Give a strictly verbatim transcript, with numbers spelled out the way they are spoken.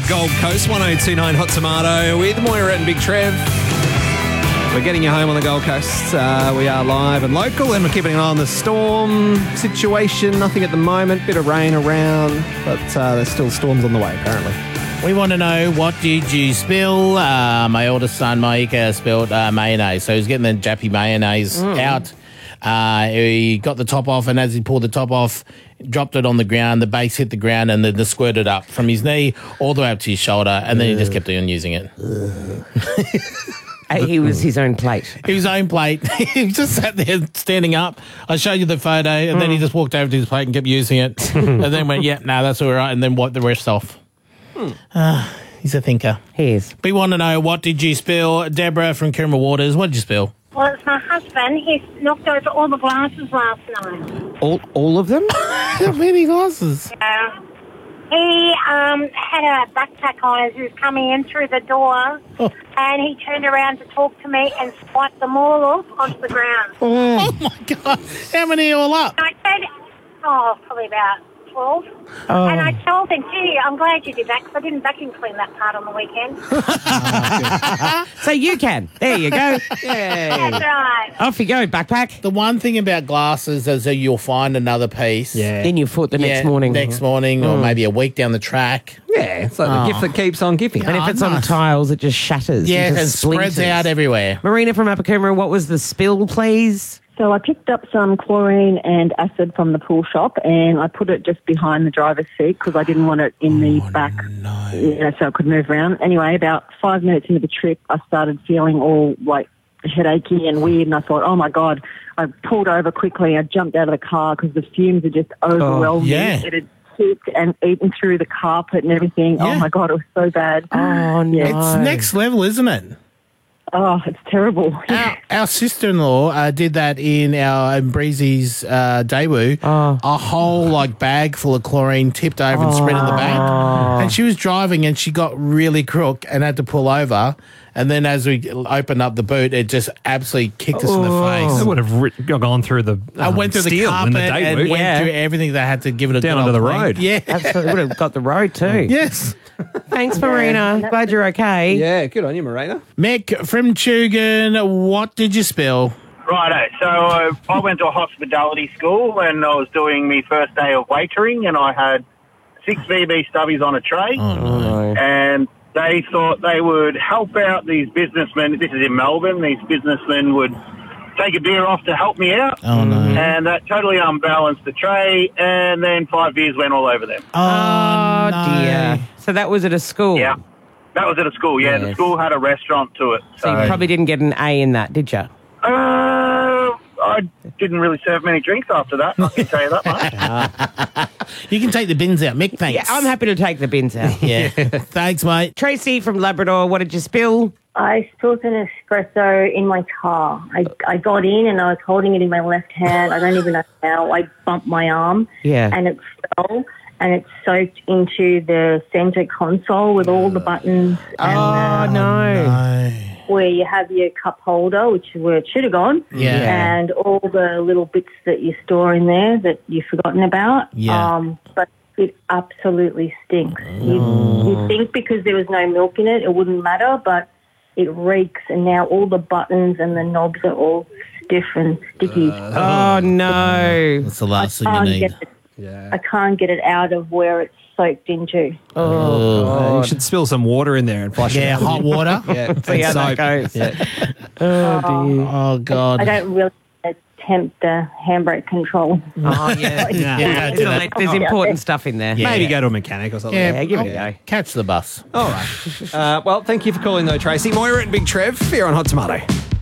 Gold Coast, one oh two point nine Hot Tomato with Moira and Big Trev. We're getting you home on the Gold Coast. Uh, we are live and local, and we're keeping an eye on the storm situation. Nothing at the moment, bit of rain around, but uh, there's still storms on the way, apparently. We want to know, what did you spill? Uh, my oldest son, Maika, spilled uh, mayonnaise. So he's getting the Jappy mayonnaise mm. out. Uh, he got the top off, and as he pulled the top off, dropped it on the ground. The base hit the ground, and then the squirted up from his knee all the way up to his shoulder, and then he just kept on using it. He was his own plate. His own plate. He just sat there standing up. I showed you the photo, and mm. then he just walked over to his plate and kept using it, and then went, yeah, no, that's all right, and then wiped the rest off. Hmm. Uh, he's a thinker. He is. We want to know, what did you spill? Deborah from Coomera Waters, what did you spill? Well, it's my husband. He knocked over all the glasses last night. All all of them? How many glasses? Yeah. He um, had a backpack on as he was coming in through the door, oh. and he turned around to talk to me and swiped them all off onto the ground. Oh, oh my God. How many all up? I said, oh, probably about twelve. Oh. And I told him, gee, I'm glad you did that, because I didn't vacuum clean that part on the weekend. Oh, so you can. There you go. Yeah. That's right. Off you go, backpack. The one thing about glasses is that you'll find another piece yeah. in your foot the yeah, next morning. Next morning, mm. or maybe a week down the track. Yeah, it's like oh. the gift that keeps on giving. And oh, if it's nice. on tiles, it just shatters. Yeah, and it spreads out everywhere. Marina from Upper Coomera, what was the spill, please? So I picked up some chlorine and acid from the pool shop, and I put it just behind the driver's seat because I didn't want it in the oh, back, no. you know, so I could move around. Anyway, about five minutes into the trip, I started feeling all like headachy and weird, and I thought, oh my God. I pulled over quickly. I jumped out of the car because the fumes had just overwhelmed oh, yeah. me. It had hit and eaten through the carpet and everything. Yeah. Oh my God, it was so bad. Oh no. It's next level, isn't it? Oh, it's terrible. Our, our sister-in-law uh, did that in our in Breezy's uh, Daewoo. Oh. A whole like bag full of chlorine tipped over and spread in the back. Oh. And she was driving and she got really crook and had to pull over. And then as we opened up the boot, it just absolutely kicked us oh. in the face. It would have ri- gone through the um, I went through the carpet the and went yeah. through everything. They had to give it a down onto the clean. road. Yeah, absolutely. Would have got the road too. Yes. Thanks, Marina. Glad you're okay. Yeah, good on you, Marina. Mick from Tugun, what did you spill? Righto. So uh, I went to a hospitality school and I was doing my first day of waitering, and I had six V B stubbies on a tray. Oh, no. And they thought they would help out these businessmen. This is in Melbourne. These businessmen would take a beer off to help me out. Oh, no. And that totally unbalanced the tray, and then five beers went all over them. Oh, oh no. dear. So that was at a school? Yeah. That was at a school, yeah. Yes. The school had a restaurant to it. So, so you probably didn't get an A in that, did you? Uh, I didn't really serve many drinks after that, I can tell you that much. You can take the bins out, Mick, thanks. Yeah, I'm happy to take the bins out. Yeah. Thanks, mate. Tracy from Labrador, what did you spill? I spilled an espresso in my car. I, I got in and I was holding it in my left hand. I don't even know how. I bumped my arm yeah. and it fell and it soaked into the centre console with all the buttons. And, oh, uh, no. no. Where you have your cup holder, which is where it should have gone. Yeah. And all the little bits that you store in there that you've forgotten about. Yeah. Um, but it absolutely stinks. You, you think because there was no milk in it, it wouldn't matter, but it reeks, and now all the buttons and the knobs are all stiff and sticky. Uh, oh, no. That's the last thing I you can't need. get it, yeah. I can't get it out of where it's soaked into. Oh, oh you should spill some water in there and flush yeah, it. Yeah, hot water. Yeah, see how that goes. Yeah. Oh, dear. Oh, God. I don't really attempt the handbrake control. Oh, yeah. yeah. yeah. yeah. There's important stuff in there. Yeah. Maybe go to a mechanic or something. Yeah, yeah give it a go. Catch the bus. All right. uh, well, thank you for calling, though, Tracy. Moira and Big Trev here on Hot Tomato.